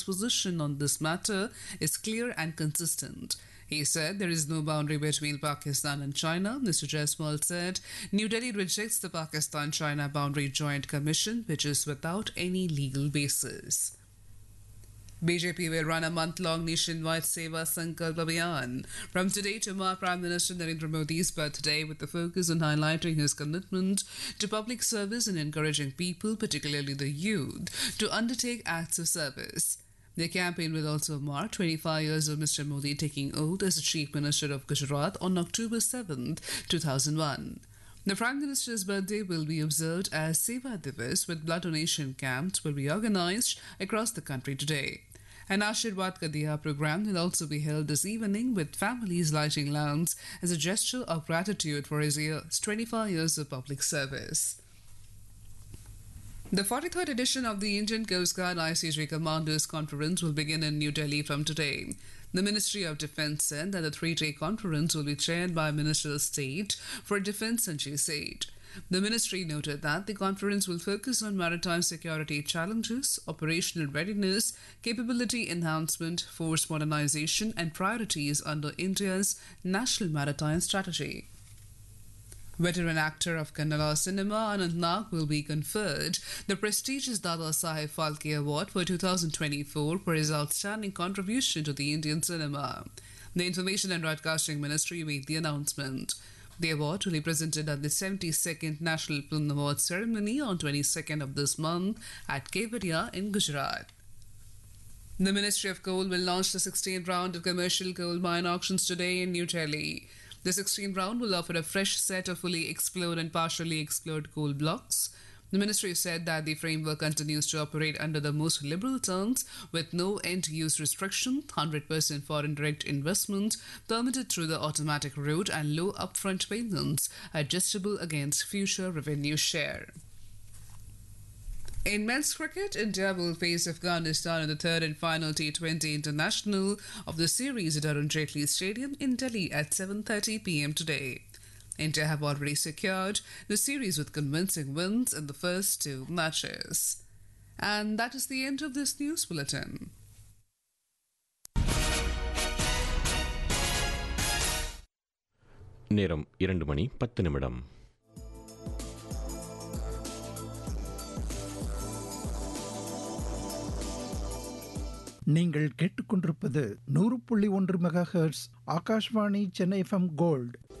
India's position on this matter is clear and consistent. He said there is no boundary between Pakistan and China. Mr. Jaiswal said New Delhi rejects the Pakistan-China Boundary Joint Commission, which is without any legal basis. BJP will run a month-long nationwide Seva Sankalp Abhiyan from today to mark Prime Minister Narendra Modi's birthday, with the focus on highlighting his commitment to public service and encouraging people, particularly the youth, to undertake acts of service. The campaign will also mark 25 years of Mr. Modi taking oath as the Chief Minister of Gujarat on October 7, 2001. The Prime Minister's birthday will be observed as Seva Divas, with blood donation camps will be organised across the country today. An Ashirwad Ka Diya program will also be held this evening, with families lighting lamps as a gesture of gratitude for his 25 years of public service. The 43rd edition of the Indian Coast Guard ICG Commanders Conference will begin in New Delhi from today. The Ministry of Defence said that the three-day conference will be chaired by Minister of State for Defence Sanjay Seth. The ministry noted that the conference will focus on maritime security challenges, operational readiness, capability enhancement, force modernization, and priorities under India's National Maritime Strategy. Veteran actor of Kannada cinema Anant Nag will be conferred the prestigious Dada Saheb Phalke Award for 2024 for his outstanding contribution to the Indian cinema. The Information and Broadcasting Ministry made the announcement. The award will be presented at the 72nd National Film Awards ceremony on 22nd of this month at Kevadia in Gujarat. The Ministry of Coal will launch the 16th round of commercial coal mine auctions today in New Delhi. The 16th round will offer a fresh set of fully explored and partially explored coal blocks. The ministry said that the framework continues to operate under the most liberal terms, with no end-use restriction, 100% foreign direct investment permitted through the automatic route, and low upfront payments adjustable against future revenue share. In men's cricket, India will face Afghanistan in the third and final T20 International of the series at Arun Jaitley Stadium in Delhi at 7:30 p.m. today. India have already secured the series with convincing wins in the first two matches. And that is the end of this news bulletin. நேரம் 2:10. நீங்கள் கேட்டுக்கொண்டிருப்பது 100.1 megahertz Akashvani Chennai FM gold.